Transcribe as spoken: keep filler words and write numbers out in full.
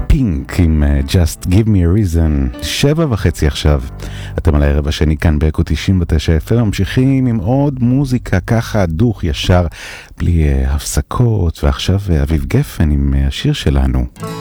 פינק עם Just Give Me a Reason, שבע וחצי עכשיו. אתם על הערב השני כאן באקו תשעים ותשע אף אם, ממשיכים עם עוד מוזיקה ככה דוך ישר, בלי uh, הפסקות, ועכשיו uh, אביב גפן עם uh, השיר שלנו.